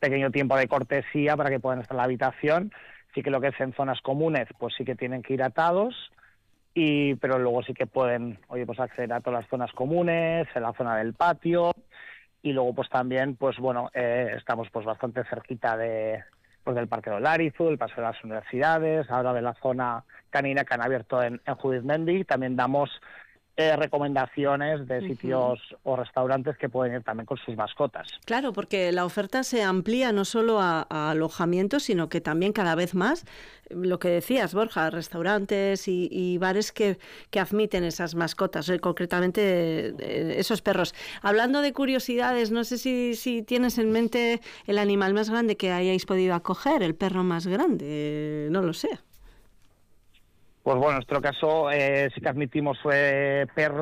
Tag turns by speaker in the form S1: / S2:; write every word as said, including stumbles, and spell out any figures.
S1: pequeño tiempo de cortesía para que puedan estar en la habitación. Sí que lo que es en zonas comunes, pues sí que tienen que ir atados, y pero luego sí que pueden, oye, pues acceder a todas las zonas comunes, en la zona del patio, y luego pues también, pues bueno, eh, estamos pues bastante cerquita de pues del Parque de Olarizu, el Paseo de las Universidades, ahora de la zona canina que han abierto en, en Judith Mendy. También damos eh, recomendaciones de sitios uh-huh. o restaurantes que pueden ir también con sus mascotas.
S2: Claro, porque la oferta se amplía no solo a, a alojamientos, sino que también cada vez más, lo que decías, Borja, restaurantes y, y bares que, que admiten esas mascotas, eh, concretamente eh, esos perros. Hablando de curiosidades, no sé si, si tienes en mente el animal más grande que hayáis podido acoger, el perro más grande, eh, no lo sé.
S1: Pues bueno, en nuestro caso eh, sí que admitimos eh, perros